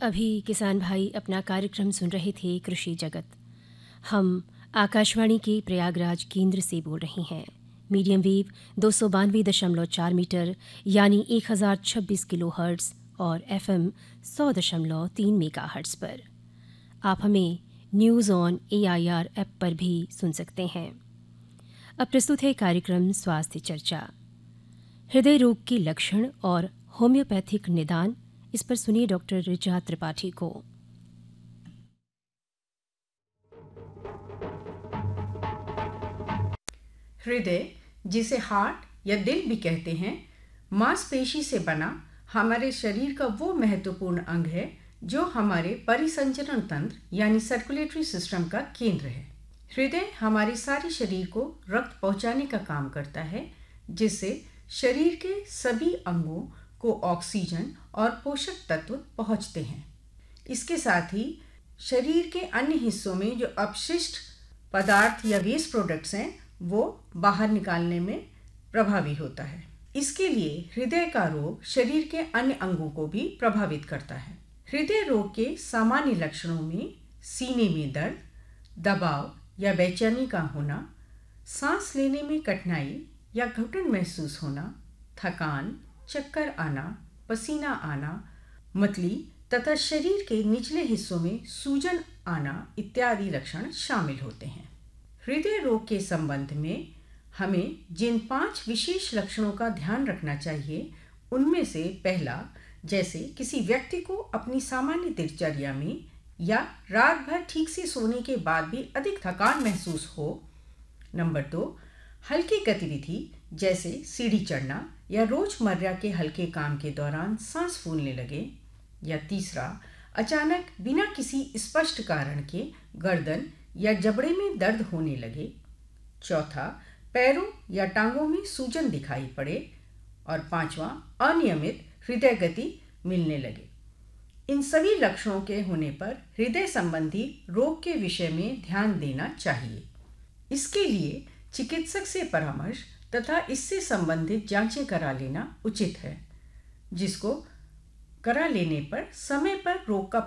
अभी किसान भाई अपना कार्यक्रम सुन रहे थे कृषि जगत। हम आकाशवाणी के प्रयागराज केंद्र से बोल रहे हैं। मीडियम वेव 292.4 मीटर यानी 1026 किलो हर्ट्ज़ और एफएम 100.3 मेगा हर्ट्ज़ पर। आप हमें न्यूज़ ऑन AIR ऐप पर भी सुन सकते हैं। अब प्रस्तुत है कार्यक्रम स्वास्थ्य चर्चा। हृदय रोग के लक्षण और होम्योपैथिक निदान, इस पर सुनिए डॉक्टर ऋचा त्रिपाठी को। हृदय, जिसे हार्ट या दिल भी कहते हैं, मांसपेशी से बना हमारे शरीर का वो महत्वपूर्ण अंग है जो हमारे परिसंचरण तंत्र यानी सर्कुलेटरी सिस्टम का केंद्र है। हृदय हमारे सारे शरीर को रक्त पहुंचाने का काम करता है, जिससे शरीर के सभी अंगों को ऑक्सीजन और पोषक तत्व पहुंचते हैं। इसके साथ ही शरीर के अन्य हिस्सों में जो अपशिष्ट पदार्थ या वेस्ट प्रोडक्ट्स हैं वो बाहर निकालने में प्रभावी होता है। इसके लिए हृदय का रोग शरीर के अन्य अंगों को भी प्रभावित करता है। हृदय रोग के सामान्य लक्षणों में सीने में दर्द, दबाव या बेचैनी का होना, सांस लेने में कठिनाई या घुटन महसूस होना, थकान, चक्कर आना, पसीना आना, मतली तथा शरीर के निचले हिस्सों में सूजन आना इत्यादि लक्षण शामिल होते हैं। हृदय रोग के संबंध में हमें जिन 5 विशेष लक्षणों का ध्यान रखना चाहिए, उनमें से पहला, जैसे किसी व्यक्ति को अपनी सामान्य दिनचर्या में या रात भर ठीक से सोने के बाद भी अधिक थकान महसूस हो। नंबर 2, हल्की गतिविधि जैसे सीढ़ी चढ़ना या रोजमर्रा के हल्के काम के दौरान सांस फूलने लगे। या तीसरा, अचानक बिना किसी स्पष्ट कारण के गर्दन या जबड़े में दर्द होने लगे। चौथा, पैरों या टांगों में सूजन दिखाई पड़े। और पांचवा, अनियमित हृदय गति मिलने लगे। इन सभी लक्षणों के होने पर हृदय संबंधी रोग के विषय में ध्यान देना चाहिए। इसके लिए चिकित्सक से परामर्श तथा इससे संबंधित जांचें करा लेना उचित है, जिसको करा लेने पर समय पर रोग का